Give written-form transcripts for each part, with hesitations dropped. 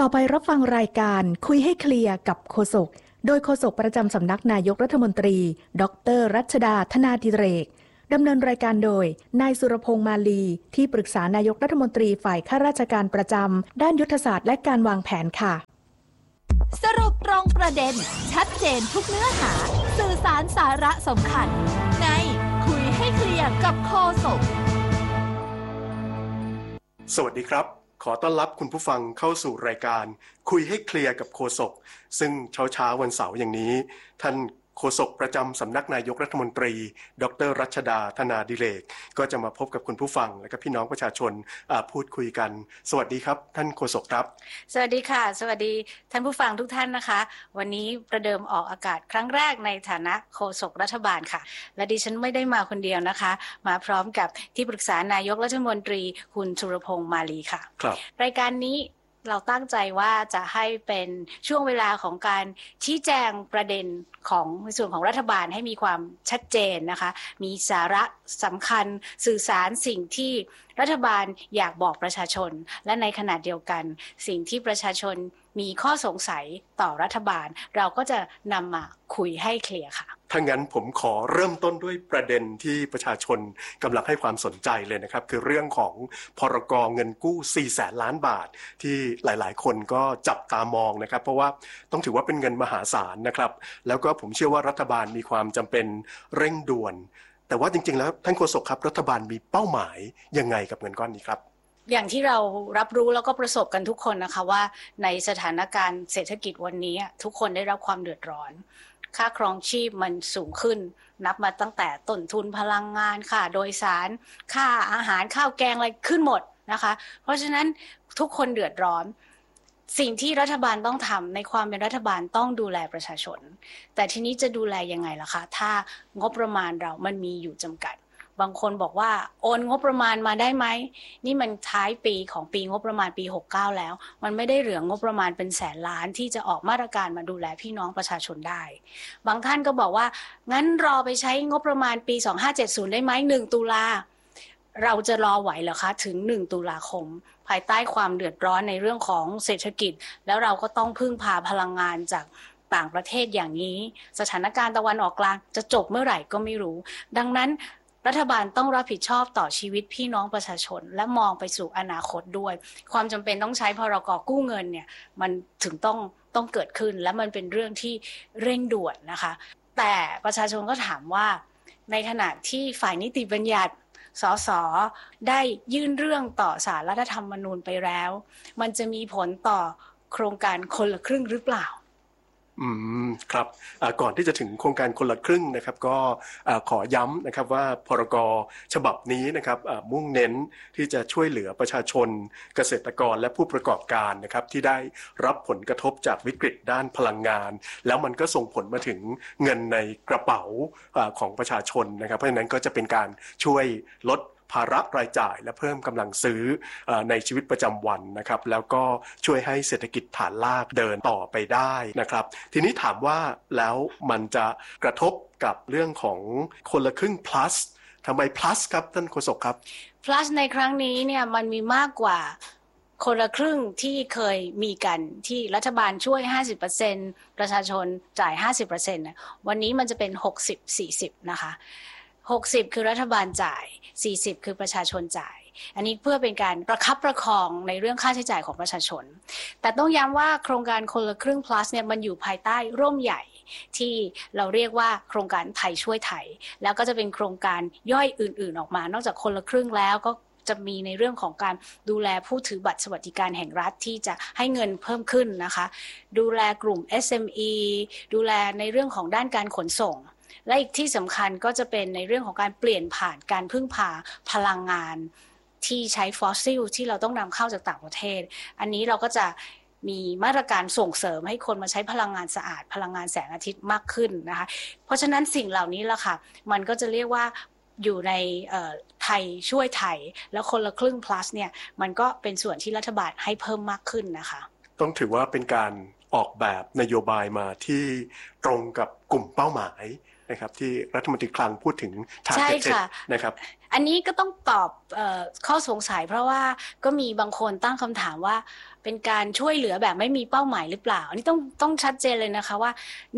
อไปรับฟังรายการคุยให้เคลียร์กับโฆษกโดยโฆษกประจำสำนักนายกรัฐมนตรีดร.รัชดาธนาดิเรกดำเนินรายการโดยนายสุรพงษ์มาลีที่ปรึกษานายกรัฐมนตรีฝ่ายข้าราชการประจำด้านยุทธศาสตร์และการวางแผนค่ะสรุปตรงประเด็นชัดเจนทุกเนื้อหาสื่อสารสาระสำคัญในคุยให้เคลียร์กับโฆษกสวัสดีครับขอต้อนรับคุณผู้ฟังเข้าสู่รายการคุยให้เคลียร์กับโฆษกซึ่งเช้าวันเสาร์อย่างนี้ท่านโฆษกประจำสำนักนายกรัฐมนตรีดร.รัชดาธนาดิเรกก็จะมาพบกับคุณผู้ฟังและก็พี่น้องประชาชนพูดคุยกันสวัสดีครับท่านโฆษกครับสวัสดีค่ะสวัสดีท่านผู้ฟังทุกท่านนะคะวันนี้ประเดิมออกอากาศครั้งแรกในฐานะโฆษกรัฐบาลค่ะและดิฉันไม่ได้มาคนเดียวนะคะมาพร้อมกับที่ปรึกษานายกรัฐมนตรีคุณสุรพงษ์มาลีค่ะครับรายการนี้เราตั้งใจว่าจะให้เป็นช่วงเวลาของการชี้แจงประเด็นของในส่วนของรัฐบาลให้มีความชัดเจนนะคะมีสาระสำคัญสื่อสารสิ่งที่รัฐบาลอยากบอกประชาชนและในขณะเดียวกันสิ่งที่ประชาชนมีข้อสงสัยต่อรัฐบาลเราก็จะนำมาคุยให้เคลียร์ค่ะถ้างั้นผมขอเริ่มต้นด้วยประเด็นที่ประชาชนกำลังให้ความสนใจเลยนะครับคือเรื่องของพรก.เงินกู้ 400,000 ล้านบาทที่หลายๆคนก็จับตามองนะครับเพราะว่าต้องถือว่าเป็นเงินมหาศาลนะครับแล้วก็ผมเชื่อว่ารัฐบาลมีความจำเป็นเร่งด่วนแต่ว่าจริงๆแล้วท่านโฆษกครับรัฐบาลมีเป้าหมายยังไงกับเงินก้อนนี้ครับอย่างที่เรารับรู้แล้วก็ประสบกันทุกคนนะคะว่าในสถานการณ์เศรษฐกิจวันนี้ทุกคนได้รับความเดือดร้อนค่าครองชีพมันสูงขึ้นนับมาตั้งแต่ต้นทุนพลังงานค่าโดยสารค่าอาหารข้าวแกงอะไรขึ้นหมดนะคะเพราะฉะนั้นทุกคนเดือดร้อนสิ่งที่รัฐบาลต้องทำในความเป็นรัฐบาลต้องดูแลประชาชนแต่ทีนี้จะดูแลยังไงล่ะคะถ้างบประมาณเรามันมีอยู่จำกัดบางคนบอกว่าโอนงบประมาณมาได้ไหมนี่มันท้ายปีของปีงบประมาณปี69แล้วมันไม่ได้เหลืองบประมาณเป็นแสนล้านที่จะออกมาตรการมาดูแลพี่น้องประชาชนได้บางท่านก็บอกว่างั้นรอไปใช้งบประมาณปี2570ได้ไหม1ตุลาเราจะรอไหวเหรอคะถึง1ตุลาคมภายใต้ความเดือดร้อนในเรื่องของเศรษฐกิจแล้วเราก็ต้องพึ่งพาพลังงานจากต่างประเทศอย่างนี้สถานการณ์ตะวันออกกลางจะจบเมื่อไหร่ก็ไม่รู้ดังนั้นรัฐบาลต้องรับผิดชอบต่อชีวิตพี่น้องประชาชนและมองไปสู่อนาคตด้วยความจำเป็นต้องใช้พรก.กู้เงินเนี่ยมันถึงต้องเกิดขึ้นและมันเป็นเรื่องที่เร่งด่วนนะคะแต่ประชาชนก็ถามว่าในขณะที่ฝ่ายนิติบัญญัติสสได้ยื่นเรื่องต่อศาลรัฐธรรมนูญไปแล้วมันจะมีผลต่อโครงการคนละครึ่งหรือเปล่าครับก่อนที่จะถึงโครงการคนละครึ่งนะครับก็ขอย้ำนะครับว่าพรก.ฉบับนี้นะครับมุ่งเน้นที่จะช่วยเหลือประชาชนเกษตรกรและผู้ประกอบการนะครับที่ได้รับผลกระทบจากวิกฤตด้านพลังงานแล้วมันก็ส่งผลมาถึงเงินในกระเป๋าของประชาชนนะครับเพราะฉะนั้นก็จะเป็นการช่วยลดภาระรายจ่ายและเพิ่มกำลังซื้อในชีวิตประจำวันนะครับแล้วก็ช่วยให้เศรษฐกิจฐานรากเดินต่อไปได้นะครับทีนี้ถามว่าแล้วมันจะกระทบกับเรื่องของคนละครึ่ง plus ทำไม plus ครับท่านโฆษกครับ plus ในครั้งนี้เนี่ยมันมีมากกว่าคนละครึ่งที่เคยมีกันที่รัฐบาลช่วย 50% ประชาชนจ่าย 50% นะวันนี้มันจะเป็น 60-40 นะคะ60คือรัฐบาลจ่าย40คือประชาชนจ่ายอันนี้เพื่อเป็นการประคับประคองในเรื่องค่าใช้จ่ายของประชาชนแต่ต้องย้ำว่าโครงการคนละครึ่ง plus เนี่ยมันอยู่ภายใต้ร่มใหญ่ที่เราเรียกว่าโครงการไทยช่วยไทยแล้วก็จะเป็นโครงการย่อยอื่นๆออกมานอกจากคนละครึ่งแล้วก็จะมีในเรื่องของการดูแลผู้ถือบัตรสวัสดิการแห่งรัฐที่จะให้เงินเพิ่มขึ้นนะคะดูแลกลุ่ม SME ดูแลในเรื่องของด้านการขนส่งและอีกที่สำคัญก็จะเป็นในเรื่องของการเปลี่ยนผ่านการพึ่งพาพลังงานที่ใช้ฟอสซิลที่เราต้องนำเข้าจากต่างประเทศอันนี้เราก็จะมีมาตรการส่งเสริมให้คนมาใช้พลังงานสะอาดพลังงานแสงอาทิตย์มากขึ้นนะคะเพราะฉะนั้นสิ่งเหล่านี้ล่ะค่ะมันก็จะเรียกว่าอยู่ในไทยช่วยไทยแล้วคนละครึ่ง plus เนี่ยมันก็เป็นส่วนที่รัฐบาลให้เพิ่มมากขึ้นนะคะต้องถือว่าเป็นการออกแบบนโยบายมาที่ตรงกับกลุ่มเป้าหมายนะครับที่รัฐมนตรีคลังพูดถึง targeted นะครับอันนี้ก็ต้องตอบข้อสงสัยเพราะว่าก็มีบางคนตั้งคำถามว่าเป็นการช่วยเหลือแบบไม่มีเป้าหมายหรือเปล่าอันนี้ต้องชัดเจนเลยนะคะว่า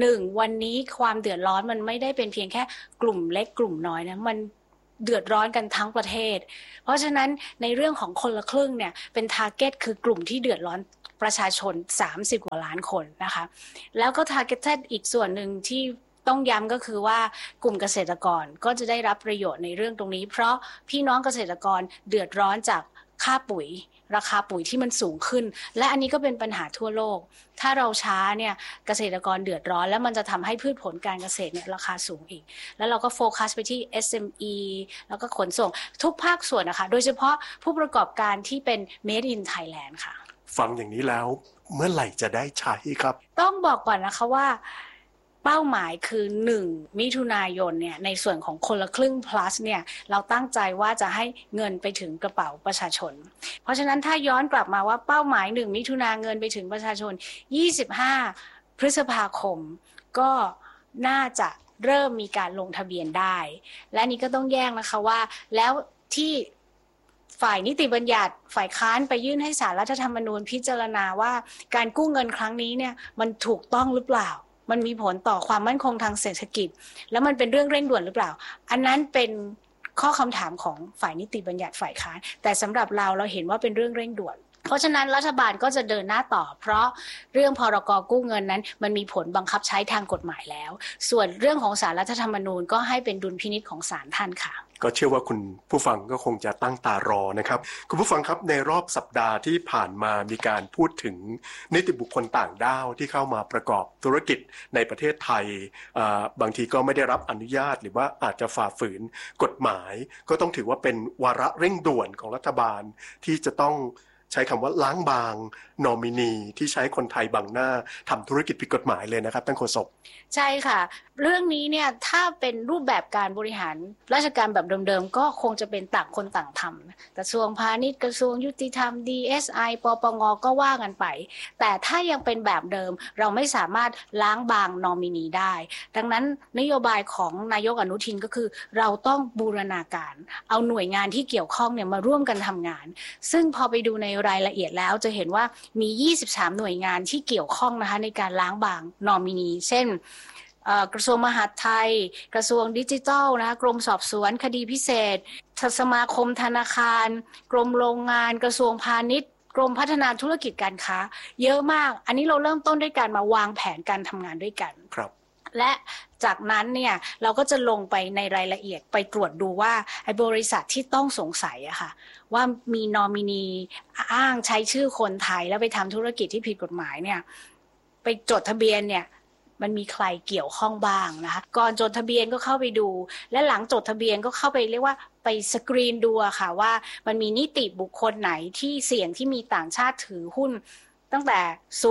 1วันนี้ความเดือดร้อนมันไม่ได้เป็นเพียงแค่กลุ่มเล็กกลุ่มน้อยนะมันเดือดร้อนกันทั้งประเทศเพราะฉะนั้นในเรื่องของคนละครึ่งเนี่ยเป็น target คือกลุ่มที่เดือดร้อนประชาชน30กว่าล้านคนนะคะแล้วก็ targeted อีกส่วนหนึ่งที่ต้องย้ำก็คือว่ากลุ่มเกษตรกรก็จะได้รับประโยชน์ในเรื่องตรงนี้เพราะพี่น้องเกษตรกรเดือดร้อนจากค่าปุ๋ยราคาปุ๋ยที่มันสูงขึ้นและอันนี้ก็เป็นปัญหาทั่วโลกถ้าเราช้าเนี่ยเกษตรกรเดือดร้อนแล้วมันจะทำให้พืชผลการเกษตรเนี่ยราคาสูงอีกแล้วเราก็โฟกัสไปที่ SME แล้วก็ขนส่งทุกภาคส่วนนะคะโดยเฉพาะผู้ประกอบการที่เป็น Made in Thailand ค่ะฟังอย่างนี้แล้วเมื่อไหร่จะได้ใช้ครับต้องบอกก่อนนะคะว่าเป้าหมายคือ1มิถุนายนเนี่ยในส่วนของคนละครึ่ง plus เนี่ยเราตั้งใจว่าจะให้เงินไปถึงกระเป๋าประชาชนเพราะฉะนั้นถ้าย้อนกลับมาว่าเป้าหมาย1มิถุนายนเงินไปถึงประชาชน25พฤษภาคมก็น่าจะเริ่มมีการลงทะเบียนได้และนี้ก็ต้องแยกนะคะว่าแล้วที่ฝ่ายนิติบัญญัติฝ่ายค้านไปยื่นให้ศาลรัฐธรรมนูญพิจารณาว่าการกู้เงินครั้งนี้เนี่ยมันถูกต้องหรือเปล่ามันมีผลต่อความมั่นคงทางเศรษฐกิจแล้วมันเป็นเรื่องเร่งด่วนหรือเปล่าอันนั้นเป็นข้อคำถามของฝ่ายนิติบัญญัติฝ่ายค้านแต่สำหรับเราเห็นว่าเป็นเรื่องเร่งด่วนเพราะฉะนั้นรัฐบาลก็จะเดินหน้าต่อเพราะเรื่องพรก.กู้เงินนั้นมันมีผลบังคับใช้ทางกฎหมายแล้วส่วนเรื่องของศาลรัฐธรรมนูญก็ให้เป็นดุลพินิจของศาลท่านค่ะก็เชื่อว่าคุณผู้ฟังก็คงจะตั้งตารอนะครับคุณผู้ฟังครับในรอบสัปดาห์ที่ผ่านมามีการพูดถึงนิติบุคคลต่างด้าวที่เข้ามาประกอบธุรกิจในประเทศไทยบางทีก็ไม่ได้รับอนุญาตหรือว่าอาจจะฝ่าฝืนกฎหมายก็ต้องถือว่าเป็นวาระเร่งด่วนของรัฐบาลที่จะต้องใช้คำว่าล้างบางนอมินีที่ใช้คนไทยบังหน้าทำธุรกิจผิดกฎหมายเลยนะครับท่านโฆษกใช่ค่ะเรื่องนี้เนี่ยถ้าเป็นรูปแบบการบริหารราชการแบบเดิมๆก็คงจะเป็นต่างคนต่างทำกระทรวงพาณิชย์กระทรวงยุติธรรม DSI ปปงก็ว่ากันไปแต่ถ้ายังเป็นแบบเดิมเราไม่สามารถล้างบางนอมินีได้ดังนั้นนโยบายของนายกอนุทินก็คือเราต้องบูรณาการเอาหน่วยงานที่เกี่ยวข้องเนี่ยมาร่วมกันทำงานซึ่งพอไปดูในรายละเอียดแล้วจะเห็นว่ามี23หน่วยงานที่เกี่ยวข้องนะคะในการล้างบางนอมินีเช่นกระทรวงมหาดไทยกระทรวงดิจิทัลนะคะกรมสอบสวนคดีพิเศษสมาคมธนาคารกรมโรงงานกระทรวงพาณิชย์กรมพัฒนาธุรกิจการค้าเยอะมากอันนี้เราเริ่มต้นด้วยการมาวางแผนการทำงานด้วยกันครับและจากนั้นเนี่ยเราก็จะลงไปในรายละเอียดไปตรวจดูว่าไอ้บริษัทที่ต้องสงสัยอะค่ะว่ามีนอมินีอ้างใช้ชื่อคนไทยแล้วไปทำธุรกิจที่ผิดกฎหมายเนี่ยไปจดทะเบียนเนี่ยมันมีใครเกี่ยวข้องบ้างนะคะก่อนจดทะเบียนก็เข้าไปดูและหลังจดทะเบียนก็เข้าไปเรียกว่าไปสกรีนดูค่ะว่ามันมีนิติบุคคลไหนที่เสี่ยงที่มีต่างชาติถือหุ้นตั้งแต่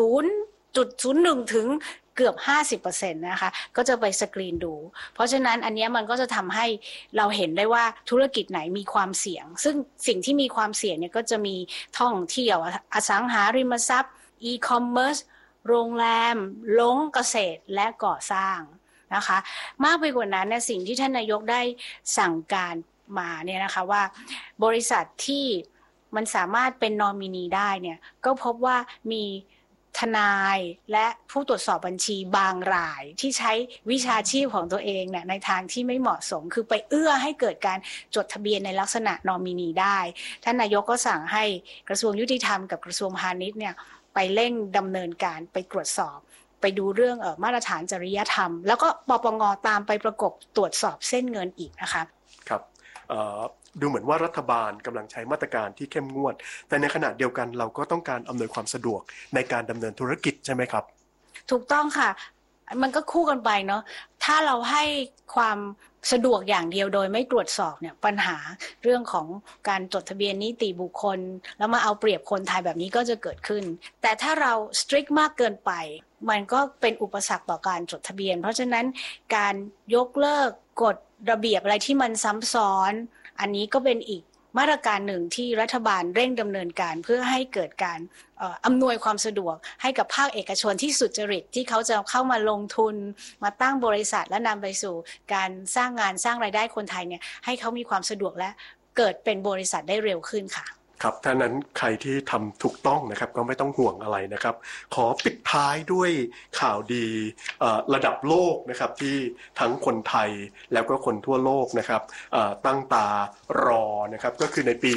0.01 ถึงเกือบ 50% นะคะก็จะไปสกรีนดูเพราะฉะนั้นอันนี้มันก็จะทำให้เราเห็นได้ว่าธุรกิจไหนมีความเสี่ยงซึ่งสิ่งที่มีความเสี่ยงเนี่ยก็จะมีท่องเที่ยวอสังหาริมทรัพย์อีคอมเมิร์ซโรงแรมลงเกษตรและก่อสร้างนะคะมากไปกว่านั้นเนี่ยสิ่งที่ท่านนายกได้สั่งการมาเนี่ยนะคะว่าบริษัทที่มันสามารถเป็นนอมินีได้เนี่ยก็พบว่ามีทนายและผู้ตรวจสอบบัญชีบางรายที่ใช้วิชาชีพของตัวเองเนี่ยในทางที่ไม่เหมาะสมคือไปเอื้อให้เกิดการจดทะเบียนในลักษณะนอมินีได้ท่านนายกก็สั่งให้กระทรวงยุติธรรมกับกระทรวงพาณิชย์เนี่ยไปเร่งดำเนินการไปตรวจสอบไปดูเรื่องมาตรฐานจริยธรรมแล้วก็ปปง.ตามไปประกบตรวจสอบเส้นเงินอีกนะคะครับดูเหมือนว่ารัฐบาลกำลังใช้มาตรการที่เข้มงวดแต่ในขณะเดียวกันเราก็ต้องการอำนวยความสะดวกในการดำเนินธุรกิจใช่ไหมครับถูกต้องค่ะมันก็คู่กันไปเนาะถ้าเราให้ความสะดวกอย่างเดียวโดยไม่ตรวจสอบเนี่ยปัญหาเรื่องของการจดทะเบียนนิติบุคคลแล้วมาเอาเปรียบคนไทยแบบนี้ก็จะเกิดขึ้นแต่ถ้าเรา strict มากเกินไปมันก็เป็นอุปสรรคต่อการจดทะเบียนเพราะฉะนั้นการยกเลิกกฎระเบียบอะไรที่มันซ้ำซ้อนอันนี้ก็เป็นอีกมาตรการหนึ่งที่รัฐบาลเร่งดำเนินการเพื่อให้เกิดการอำนวยความสะดวกให้กับภาคเอกชนที่สุจริตที่เขาจะเข้ามาลงทุนมาตั้งบริษัทและนำไปสู่การสร้างงานสร้างรายได้คนไทยเนี่ยให้เขามีความสะดวกและเกิดเป็นบริษัทได้เร็วขึ้นค่ะครับท่านั้นใครที่ทำถูกต้องนะครับก็ไม่ต้องห่วงอะไรนะครับขอปิดท้ายด้วยข่าวดีระดับโลกนะครับที่ทั้งคนไทยแล้วก็คนทั่วโลกนะครับตั้งตารอนะครับก็คือในปี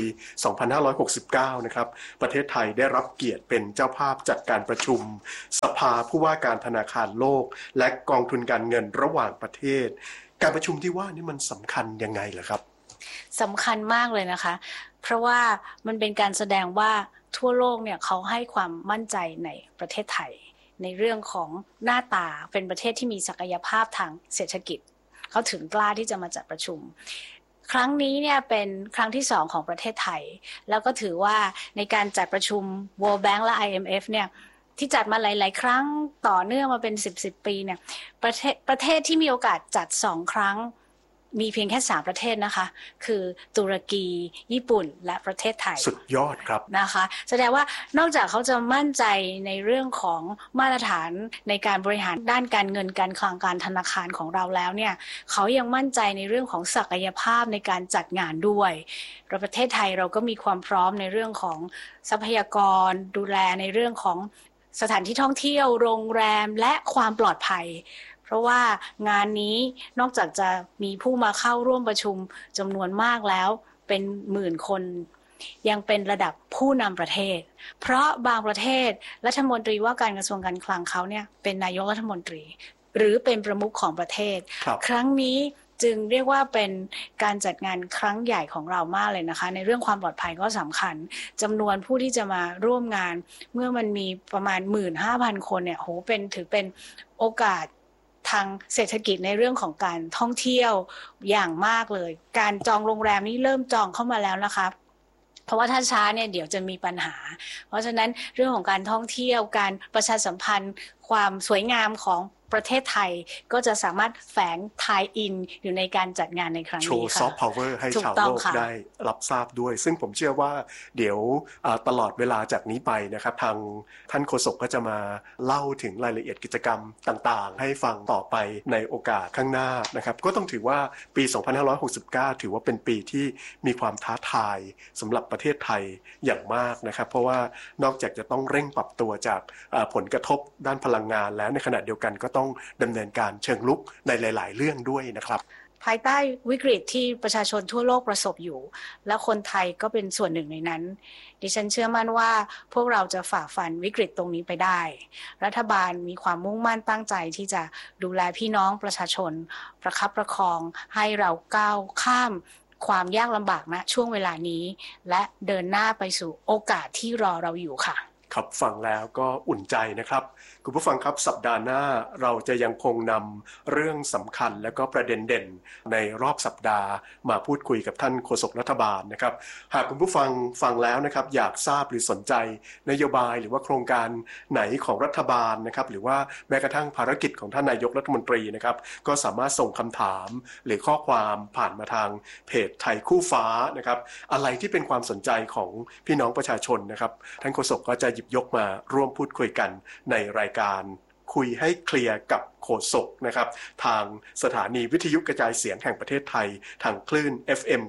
2569 นะครับประเทศไทยได้รับเกียรติเป็นเจ้าภาพจัดการประชุมสภาผู้ว่าการธนาคารโลกและกองทุนการเงินระหว่างประเทศการประชุมที่ว่านี่มันสำคัญยังไงเหรอครับสำคัญมากเลยนะคะเพราะว่ามันเป็นการแสดงว่าทั่วโลกเนี่ยเขาให้ความมั่นใจในประเทศไทยในเรื่องของหน้าตาเป็นประเทศที่มีศักยภาพทางเศรษฐกิจเขาถึงกล้าที่จะมาจัดประชุมครั้งนี้เนี่ยเป็นครั้งที่2ของประเทศไทยแล้วก็ถือว่าในการจัดประชุม World Bank และ IMF เนี่ยที่จัดมาหลายๆครั้งต่อเนื่องมาเป็น10ปีเนี่ยประเทศที่มีโอกาสจัด2ครั้งมีเพียงแค่3ประเทศนะคะคือตุรกีญี่ปุ่นและประเทศไทยสุดยอดครับนะคะแสดงว่านอกจากเขาจะมั่นใจในเรื่องของมาตรฐานในการบริหารด้านการเงินการคลังการธนาคารของเราแล้วเนี่ยเขายังมั่นใจในเรื่องของศักยภาพในการจัดงานด้วยประเทศไทยเราก็มีความพร้อมในเรื่องของทรัพยากรดูแลในเรื่องของสถานที่ท่องเที่ยวโรงแรมและความปลอดภัยเพราะว่างานนี้นอกจากจะมีผู้มาเข้าร่วมประชุมจำนวนมากแล้วเป็นหมื่นคนยังเป็นระดับผู้นำประเทศเพราะบางประเทศรัฐมนตรีว่าการกระทรวงการคลังเขาเนี่ยเป็นนายกรัฐมนตรีหรือเป็นประมุขของประเทศ ครั้งนี้จึงเรียกว่าเป็นการจัดงานครั้งใหญ่ของเรามากเลยนะคะในเรื่องความปลอดภัยก็สำคัญจำนวนผู้ที่จะมาร่วมงานเมื่อมันมีประมาณ 15,000 คนเนี่ยถือเป็นโอกาสทางเศรษฐกิจในเรื่องของการท่องเที่ยวอย่างมากเลยการจองโรงแรมนี่เริ่มจองเข้ามาแล้วนะคะเพราะว่าถ้าช้าเนี่ยเดี๋ยวจะมีปัญหาเพราะฉะนั้นเรื่องของการท่องเที่ยวการประชาสัมพันธ์ความสวยงามของประเทศไทยก็จะสามารถแฝงไทยอินอยู่ในการจัดงานในครั้งนี้ค่ะโชว์ซอฟต์พาวเวอร์ให้ชาวโลกได้รับทราบด้วยซึ่งผมเชื่อว่าเดี๋ยวตลอดเวลาจากนี้ไปนะครับทางท่านโฆษกก็จะมาเล่าถึงรายละเอียดกิจกรรมต่างๆให้ฟังต่อไปในโอกาสข้างหน้านะครับก็ต้องถือว่าปี 2569 ถือว่าเป็นปีที่มีความท้าทายสำหรับประเทศไทยอย่างมากนะครับเพราะว่านอกจากจะต้องเร่งปรับตัวจากผลกระทบด้านพลังงานแล้วในขณะเดียวกันก็ต้องดำเนินการเชิงลุกในหลายๆเรื่องด้วยนะครับภายใต้วิกฤตที่ประชาชนทั่วโลกประสบอยู่และคนไทยก็เป็นส่วนหนึ่งในนั้นดิฉันเชื่อมั่นว่าพวกเราจะฝ่าฟันวิกฤตตรงนี้ไปได้รัฐบาลมีความมุ่งมั่นตั้งใจที่จะดูแลพี่น้องประชาชนประคับประคองให้เราก้าวข้ามความยากลำบากณช่วงเวลานี้และเดินหน้าไปสู่โอกาสที่รอเราอยู่ค่ะครับฟังแล้วก็อุ่นใจนะครับคุณผู้ฟังครับสัปดาห์หน้าเราจะยังคงนำเรื่องสำคัญและก็ประเด็นเด่นในรอบสัปดาห์มาพูดคุยกับท่านโฆษกรัฐบาลนะครับหากคุณผู้ฟังฟังแล้วนะครับอยากทราบหรือสนใจนโยบายหรือว่าโครงการไหนของรัฐบาลนะครับหรือว่าแม้กระทั่งภารกิจของท่านนายกรัฐมนตรีนะครับก็สามารถส่งคำถามหรือข้อความผ่านมาทางเพจไทยคู่ฟ้านะครับอะไรที่เป็นความสนใจของพี่น้องประชาชนนะครับท่านโฆษกก็จะหยิบยกมาร่วมพูดคุยกันในรายการคุยให้เคลียร์กับโฆษกนะครับทางสถานีวิทยุกระจายเสียงแห่งประเทศไทยทางคลื่น FM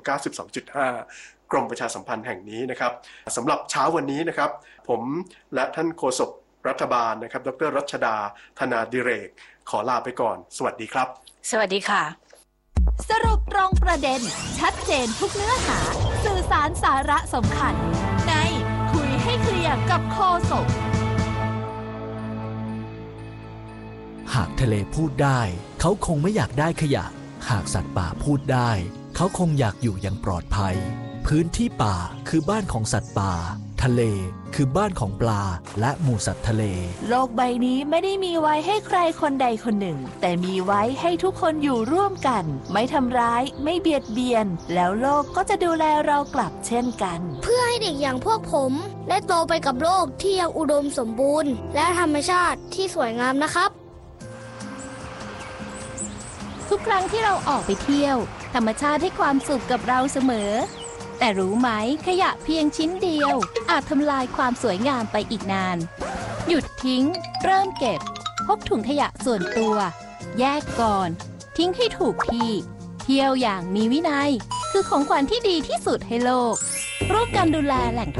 92.5 กรมประชาสัมพันธ์แห่งนี้นะครับสำหรับเช้าวันนี้นะครับผมและท่านโฆษกรัฐบาลนะครับดร.รัชดาธนาดิเรกขอลาไปก่อนสวัสดีครับสวัสดีค่ะสรุปตรงประเด็นชัดเจนทุกเนื้อหาสื่อสารสาระสำคัญในคุยให้เคลียร์กับโฆษกหากทะเลพูดได้เขาคงไม่อยากได้ขยะหากสัตว์ป่าพูดได้เขาคงอยากอยู่อย่างปลอดภัยพื้นที่ป่าคือบ้านของสัตว์ป่าทะเลคือบ้านของปลาและหมู่สัตว์ทะเลโลกใบนี้ไม่ได้มีไว้ให้ใครคนใดคนหนึ่งแต่มีไว้ให้ทุกคนอยู่ร่วมกันไม่ทำร้ายไม่เบียดเบียนแล้วโลกก็จะดูแลเรากลับเช่นกันเพื่อให้เด็กอย่างพวกผมได้โตไปกับโลกที่ยังอุดมสมบูรณ์และธรรมชาติที่สวยงามนะครับทุกครั้งที่เราออกไปเที่ยวธรรมชาติให้ความสุขกับเราเสมอแต่รู้ไหมขยะเพียงชิ้นเดียวอาจทำลายความสวยงามไปอีกนานหยุดทิ้งเริ่มเก็บพกถุงขยะส่วนตัวแยกก่อนทิ้งให้ถูกที่เที่ยวอย่างมีวินัยคือของขวัญที่ดีที่สุดให้โลกร่วมกันดูแลแหล่ง